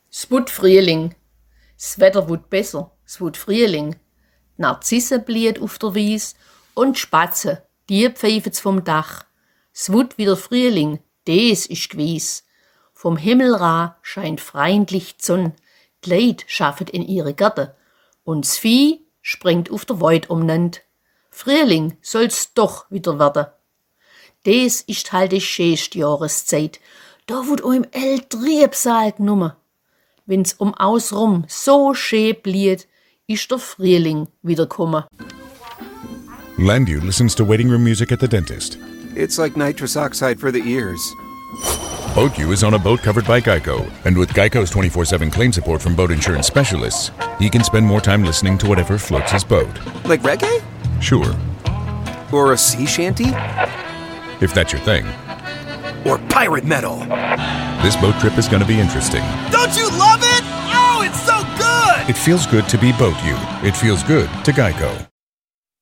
Es wird Frühling. Das Wetter wird besser. Es wird Frühling. Die Narzisse blüht auf der Wies und die Spatzen, die pfeifen vom Dach. Es wird wieder Frühling, des ist gewiss. Vom Himmel ra scheint freundlich die Sonne. Die Leute schaffen in ihre Gärten und das Vieh springt auf der Weid umnand. Frühling soll's doch wieder werden. Des ist halt die schönste Jahreszeit. Da wird auch im Triebsaal genommen. Wenn's Ausrum so schön blüht, ist der Frühling wiederkommen. Landu listens to waiting room music at the dentist. It's like nitrous oxide for the ears. BoatU is on a boat covered by Geico. And with Geico's 24/7 claim support from boat insurance specialists, he can spend more time listening to whatever floats his boat. Like reggae? Sure. Or a sea shanty? If that's your thing. Or pirate metal? This boat trip is going to be interesting. Don't you love it? Oh, it's so good! It feels good to be BoatU. It feels good to Geico.